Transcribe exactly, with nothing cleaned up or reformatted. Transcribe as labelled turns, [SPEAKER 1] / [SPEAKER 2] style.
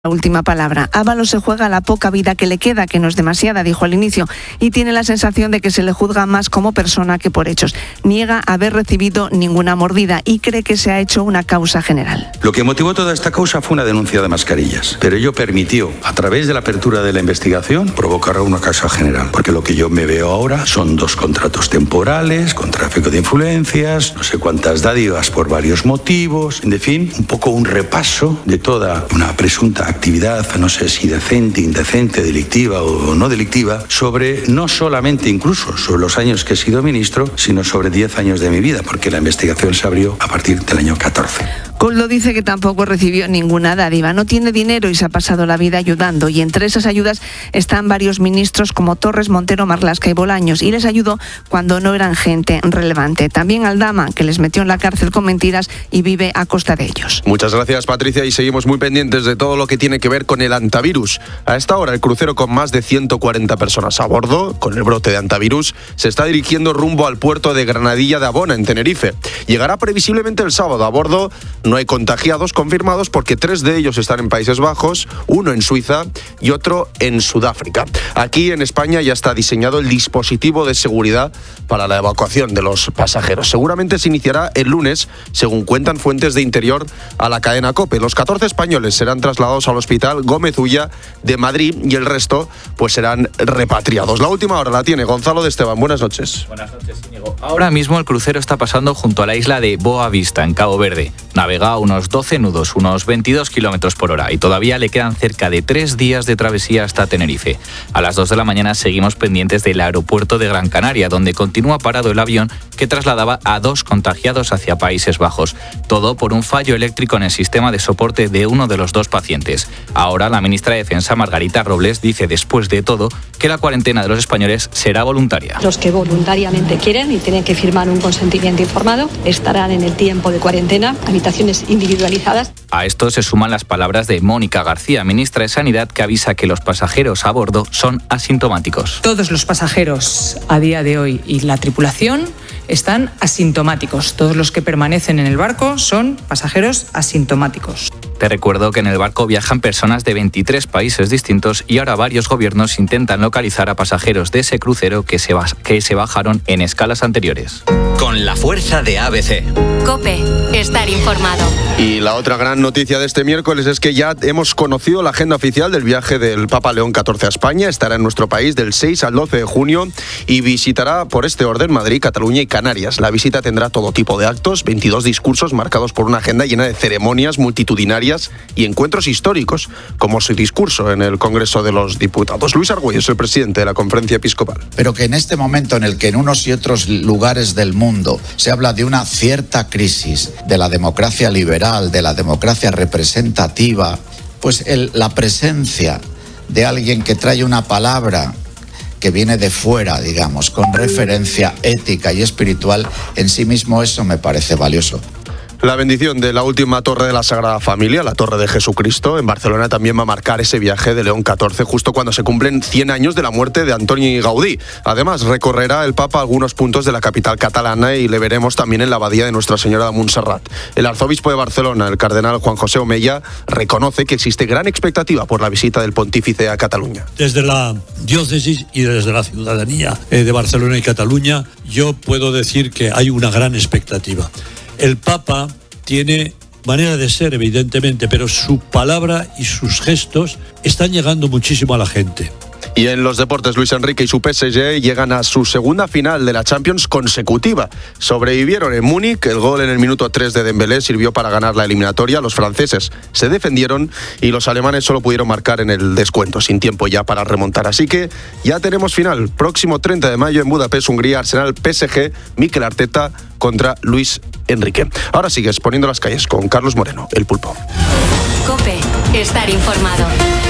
[SPEAKER 1] La última palabra. Ábalos se juega la poca vida que le queda, que no es demasiada, dijo al inicio, y tiene la sensación de que se le juzga más como persona que por hechos. Niega haber recibido ninguna mordida y cree que se ha hecho una causa general.
[SPEAKER 2] Lo que motivó toda esta causa fue una denuncia de mascarillas, pero ello permitió, a través de la apertura de la investigación, provocar una causa general, porque lo que yo me veo ahora son dos contratos temporales, con tráfico de influencias, no sé cuántas dádivas por varios motivos, en fin, un poco un repaso de toda una presunta actividad, no sé si decente, indecente, delictiva o no delictiva, sobre no solamente incluso sobre los años que he sido ministro, sino sobre diez años de mi vida, porque la investigación se abrió a partir del año catorce.
[SPEAKER 1] Koldo dice que tampoco recibió ninguna dádiva, no tiene dinero y se ha pasado la vida ayudando, y entre esas ayudas están varios ministros como Torres, Montero, Marlaska y Bolaños, y les ayudó cuando no eran gente relevante. También Aldama, que les metió en la cárcel con mentiras y vive a costa de ellos.
[SPEAKER 3] Muchas gracias, Patricia, y seguimos muy pendientes de todo lo que tiene que ver con el antivirus. A esta hora, el crucero con más de ciento cuarenta personas a bordo, con el brote de antivirus, se está dirigiendo rumbo al puerto de Granadilla de Abona, en Tenerife. Llegará previsiblemente el sábado. A bordo no hay contagiados confirmados porque tres de ellos están en Países Bajos, uno en Suiza y otro en Sudáfrica. Aquí en España ya está diseñado el dispositivo de seguridad para la evacuación de los pasajeros. Seguramente se iniciará el lunes, según cuentan fuentes de Interior a la cadena COPE. Los catorce españoles serán trasladados al Hospital Gómez Ulla de Madrid y el resto pues serán repatriados. La última hora la tiene Gonzalo de Esteban. Buenas noches.
[SPEAKER 4] Buenas noches, Íñigo. Ahora mismo el crucero está pasando junto a la isla de Boa Vista, en Cabo Verde. Navega a unos doce nudos, unos veintidós kilómetros por hora, y todavía le quedan cerca de tres días de travesía hasta Tenerife. A las dos de la mañana seguimos pendientes del aeropuerto de Gran Canaria, donde continúa parado el avión que trasladaba a dos contagiados hacia Países Bajos. Todo por un fallo eléctrico en el sistema de soporte de uno de los dos pacientes. Ahora la ministra de Defensa, Margarita Robles, dice después de todo que la cuarentena de los españoles será voluntaria.
[SPEAKER 5] Los que voluntariamente quieren y tienen que firmar un consentimiento informado estarán en el tiempo de cuarentena, habitaciones individualizadas.
[SPEAKER 4] A esto se suman las palabras de Mónica García, ministra de Sanidad, que avisa que los pasajeros a bordo son asintomáticos.
[SPEAKER 6] Todos los pasajeros a día de hoy y la tripulación están asintomáticos. Todos los que permanecen en el barco son pasajeros asintomáticos.
[SPEAKER 4] Te recuerdo que en el barco viajan personas de veintitrés países distintos y ahora varios gobiernos intentan localizar a pasajeros de ese crucero que se, bas- que se bajaron en escalas anteriores.
[SPEAKER 7] Con la fuerza de A B C.
[SPEAKER 8] COPE, estar informado.
[SPEAKER 3] Y la otra gran noticia de este miércoles es que ya hemos conocido la agenda oficial del viaje del Papa León catorce a España. Estará en nuestro país del seis al doce de junio y visitará por este orden Madrid, Cataluña y Canarias. La visita tendrá todo tipo de actos, veintidós discursos marcados por una agenda llena de ceremonias multitudinarias y encuentros históricos, como su discurso en el Congreso de los Diputados. Luis Argüello es el presidente de la Conferencia Episcopal.
[SPEAKER 9] Pero que en este momento en el que en unos y otros lugares del mundo se habla de una cierta crisis de la democracia liberal, de la democracia representativa, pues el, la presencia de alguien que trae una palabra que viene de fuera, digamos, con referencia ética y espiritual, en sí mismo eso me parece valioso.
[SPEAKER 3] La bendición de la última torre de la Sagrada Familia, la Torre de Jesucristo, en Barcelona también va a marcar ese viaje de León catorce justo cuando se cumplen cien años de la muerte de Antoni Gaudí. Además, recorrerá el Papa algunos puntos de la capital catalana y le veremos también en la abadía de Nuestra Señora de Montserrat. El arzobispo de Barcelona, el cardenal Juan José Omeya, reconoce que existe gran expectativa por la visita del pontífice a Cataluña.
[SPEAKER 10] Desde la diócesis y desde la ciudadanía de Barcelona y Cataluña, yo puedo decir que hay una gran expectativa. El Papa tiene manera de ser, evidentemente, pero su palabra y sus gestos están llegando muchísimo a la gente.
[SPEAKER 3] Y en los deportes, Luis Enrique y su P S G llegan a su segunda final de la Champions consecutiva. Sobrevivieron en Múnich, el gol en el minuto tres de Dembélé sirvió para ganar la eliminatoria. Los franceses se defendieron y los alemanes solo pudieron marcar en el descuento, sin tiempo ya para remontar. Así que ya tenemos final. Próximo treinta de mayo en Budapest, Hungría, Arsenal, P S G, Mikel Arteta contra Luis Enrique. Ahora sigues poniendo las calles con Carlos Moreno, el Pulpo.
[SPEAKER 8] COPE, estar informado.